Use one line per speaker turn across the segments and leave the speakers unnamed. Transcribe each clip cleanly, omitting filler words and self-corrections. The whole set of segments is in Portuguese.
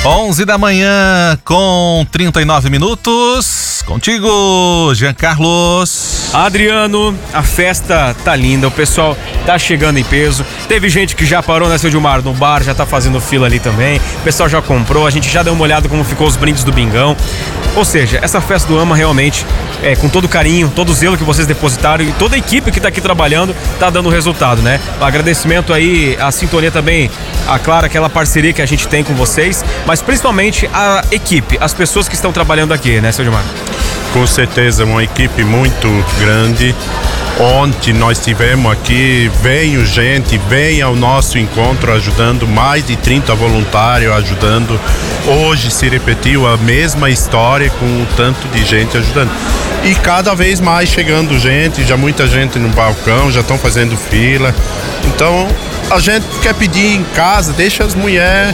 11 da manhã com 39 minutos. Contigo, Jean Carlos.
Adriano, a festa tá linda, o pessoal tá chegando em peso. Teve gente que já parou, né, seu Gilmar, no bar, já tá fazendo fila ali também. O pessoal já comprou, a gente já deu uma olhada como ficou os brindes do Bingão. Ou seja, essa festa do AMA realmente, com todo o carinho, todo o zelo que vocês depositaram e toda a equipe que tá aqui trabalhando, tá dando resultado, né? O agradecimento aí, a sintonia também, a Clara, aquela parceria que a gente tem com vocês, mas principalmente a equipe, as pessoas que estão trabalhando aqui, né, seu Gilmar?
Com certeza, uma equipe muito grande. Ontem nós tivemos aqui, veio ao nosso encontro ajudando, mais de 30 voluntários ajudando. Hoje se repetiu a mesma história com um tanto de gente ajudando. E cada vez mais chegando gente, já muita gente no balcão, já estão fazendo fila. Então a gente quer pedir em casa, deixa as mulheres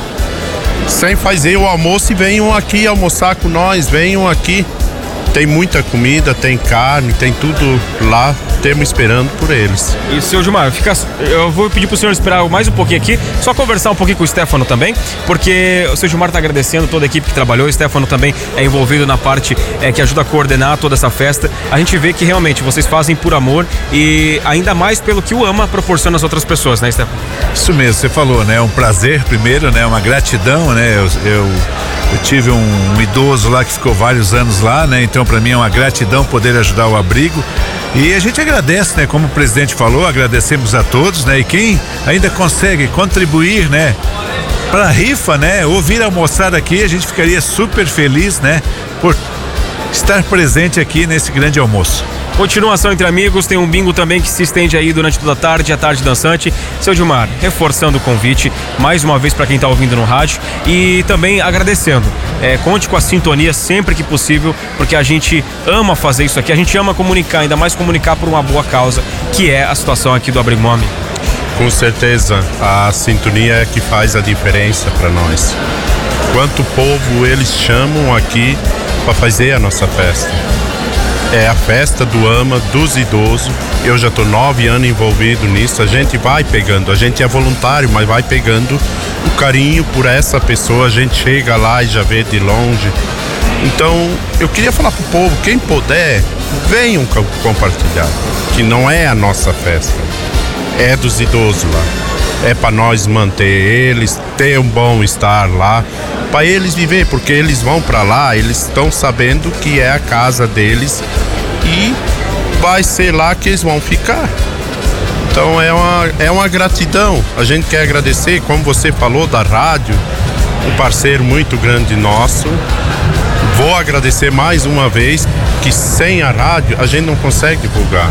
sem fazer o almoço e venham aqui almoçar com nós, venham aqui. Tem muita comida, tem carne, tem tudo lá, estamos esperando por eles.
E, seu Gilmar, eu vou pedir pro senhor esperar mais um pouquinho aqui, só conversar um pouquinho com o Stefano também, porque o seu Gilmar tá agradecendo toda a equipe que trabalhou, o Stefano também é envolvido na parte que ajuda a coordenar toda essa festa. A gente vê que realmente vocês fazem por amor e ainda mais pelo que o AMA proporciona às outras pessoas, né, Stefano?
Isso mesmo, você falou, né? Um prazer primeiro, né? Uma gratidão, né? Eu tive um idoso lá que ficou vários anos lá, né? Então para mim é uma gratidão poder ajudar o abrigo. E a gente agradece, né? Como o presidente falou, agradecemos a todos, né? E quem ainda consegue contribuir, né? Para a rifa, né? Ou vir almoçar aqui, a gente ficaria super feliz, né? Por estar presente aqui nesse grande almoço.
Continuação entre amigos, tem um bingo também que se estende aí durante toda a tarde dançante. Seu Gilmar, reforçando o convite, mais uma vez para quem está ouvindo no rádio e também agradecendo. Conte com a sintonia sempre que possível, porque a gente ama fazer isso aqui, a gente ama comunicar, ainda mais comunicar por uma boa causa, que é a situação aqui do Abrigo Moami.
Com certeza, a sintonia é que faz a diferença para nós. Quanto povo eles chamam aqui para fazer a nossa festa. É a festa do AMA, dos idosos. Eu já estou 9 anos envolvido nisso. A gente vai pegando, a gente é voluntário, mas vai pegando o carinho por essa pessoa. A gente chega lá e já vê de longe. Então, eu queria falar pro povo, quem puder, venham compartilhar. Que não é a nossa festa, é dos idosos lá. É para nós manter eles, ter um bom estar lá, para eles viver, porque eles vão para lá, eles estão sabendo que é a casa deles e vai ser lá que eles vão ficar. Então é uma gratidão. A gente quer agradecer, como você falou, da rádio, um parceiro muito grande nosso. Vou agradecer mais uma vez que sem a rádio a gente não consegue divulgar.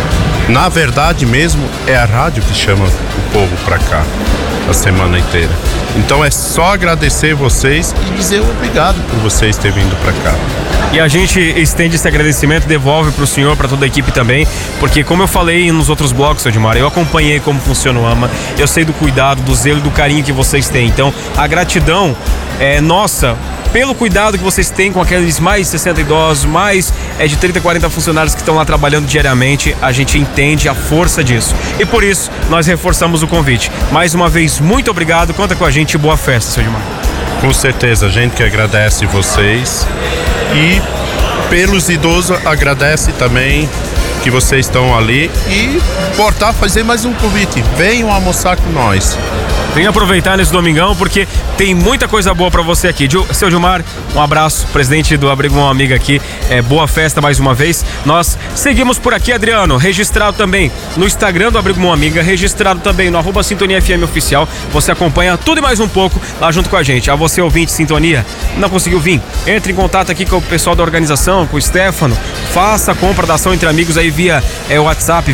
Na verdade mesmo, é a rádio que chama o povo para cá a semana inteira. Então é só agradecer vocês e dizer obrigado por vocês terem vindo para cá.
E a gente estende esse agradecimento, devolve para o senhor, para toda a equipe também, porque como eu falei nos outros blocos, seu Gilmar, eu acompanhei como funciona o AMA, eu sei do cuidado, do zelo e do carinho que vocês têm. Então a gratidão é nossa pelo cuidado que vocês têm com aqueles mais de 60 idosos, mais de 30, 40 funcionários que estão lá trabalhando diariamente. A gente entende a força disso. E por isso, nós reforçamos o convite. Mais uma vez, muito obrigado. Conta com a gente e boa festa, seu Gilmar.
Com certeza, a gente que agradece vocês. E pelos idosos, agradece também que vocês estão ali. E voltar a fazer mais um convite. Venham almoçar com nós.
Venha aproveitar nesse domingão, porque tem muita coisa boa pra você aqui. Seu Gilmar, um abraço, presidente do Abrigo Uma Amiga aqui, boa festa mais uma vez. Nós seguimos por aqui, Adriano, registrado também no Instagram do Abrigo Uma Amiga, registrado também no @Sintonia FM Oficial. Você acompanha tudo e mais um pouco lá junto com a gente. A você, ouvinte Sintonia, não conseguiu vir? Entre em contato aqui com o pessoal da organização, com o Stefano, faça a compra da ação entre amigos aí via WhatsApp,